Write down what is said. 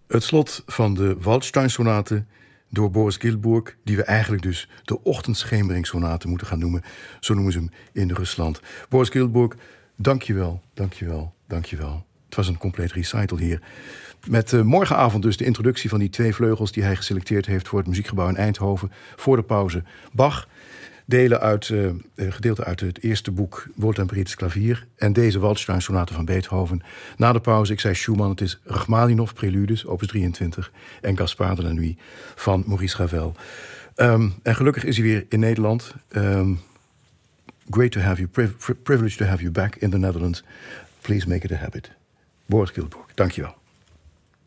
Het slot van de Waldstein-sonate door Boris Giltburg, die we eigenlijk dus de Ochtendschemering-sonate moeten gaan noemen. Zo noemen ze hem in Rusland. Boris Giltburg, dankjewel. Het was een compleet recital hier. Met morgenavond dus de introductie van die 2 vleugels die hij geselecteerd heeft voor het Muziekgebouw in Eindhoven. Voor de pauze Bach. Gedeelte uit het eerste boek Wohltemperiertes Klavier. En deze Waldstein-sonate van Beethoven. Na de pauze, ik zei Schumann, het is Rachmaninov Preludes, opus 23. En Gaspard de la Nuit van Maurice Ravel. En gelukkig is hij weer in Nederland. Great to have you, privileged to have you back in the Netherlands. Please make it a habit. Boris Giltburg, dankjewel.